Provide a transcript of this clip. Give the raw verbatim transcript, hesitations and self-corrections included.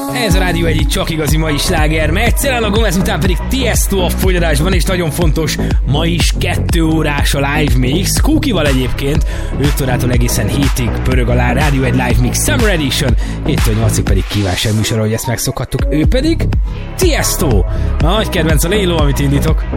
Ez a Rádió egyik csak igazi mai sláger, mert Selena Gomez után pedig Tiesto a folytatásban, és nagyon fontos, ma is kettő órás a live mix, Cookival egyébként, öt órától egészen hétig pörög alá Rádió egy live mix Summer Edition, héttől nyolcig pedig kívánság műsor, ahogy ezt megszokhattuk, ő pedig Tiesto, a nagy kedvenc a Lélo, amit indítok.